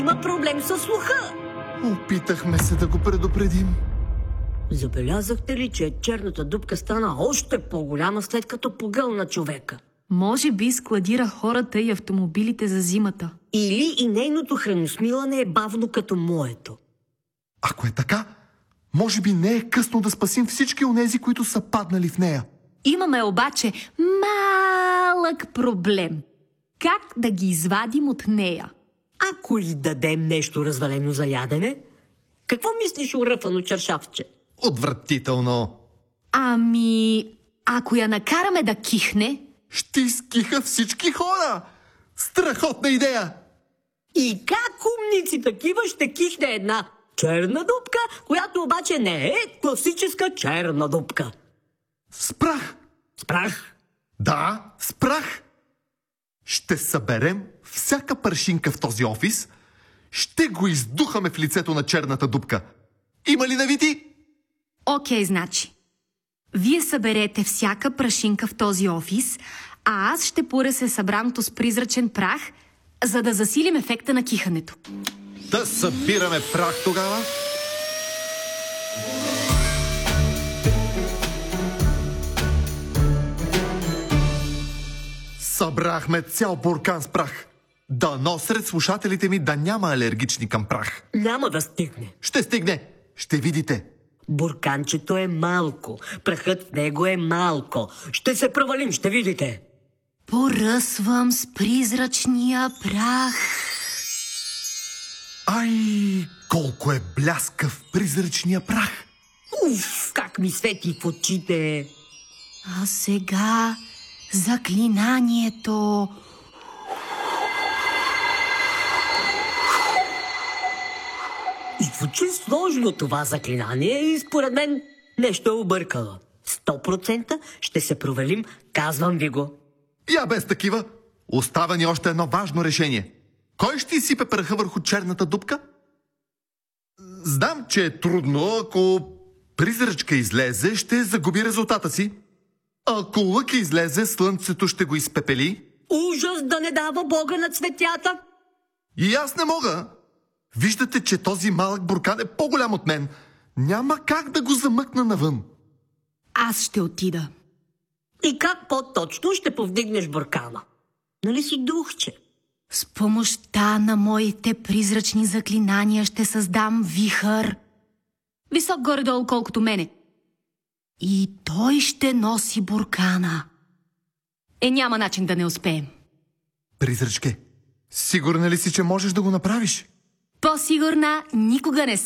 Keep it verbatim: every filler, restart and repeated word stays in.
има проблем със слуха. Опитахме се да го предупредим. Забелязахте ли, че черната дупка стана още по-голяма, след като погълна човека? Може би складира хората и автомобилите за зимата. Или и нейното храносмилане е бавно като моето. Ако е така, може би не е късно да спасим всички онези, които са паднали в нея. Имаме обаче малък проблем. Как да ги извадим от нея? Ако й дадем нещо развалено за ядене? Какво мислиш, уръфано чершавче? Отвратително! Ами, ако я накараме да кихне... Ще изкиха всички хора! Страхотна идея! И как умници такива ще кихне една черна дупка, която обаче не е класическа черна дупка? С прах! С прах? Да, с прах! Ще съберем всяка прашинка в този офис, ще го издухаме в лицето на черната дупка. Има ли навити? Окей, значи. Вие съберете всяка прашинка в този офис, а аз ще поръся събраното с призрачен прах, за да засилим ефекта на кихането. Да събираме прах тогава. Събрахме цял буркан с прах. Дано сред слушателите ми да няма алергични към прах. Няма да стигне. Ще стигне. Ще видите. Бурканчето е малко. Прахът в него е малко. Ще се провалим, ще видите. Поръсвам с призрачния прах. Ай, колко е бляскав призрачния прах. Уф, как ми свети в очите. А сега заклинанието. И звучи сложно това заклинание и според мен нещо е объркало. Сто процента ще се провалим, казвам ви го. Я без такива. Остава ни още едно важно решение. Кой ще изсипе праха върху черната дупка? Знам, че е трудно. Ако призрачка излезе, ще загуби резултата си. Ако лък излезе, слънцето ще го изпепели. Ужас да не дава Бога на цветята. И аз не мога. Виждате, че този малък буркан е по-голям от мен. Няма как да го замъкна навън. Аз ще отида. И как по-точно ще повдигнеш буркана? Нали си духче? С помощта на моите призрачни заклинания ще създам вихър. Висок горе-долу колкото мене. И той ще носи буркана. Е, няма начин да не успеем. Призрачке, сигурна ли си, че можеш да го направиш? По-сигурна никога не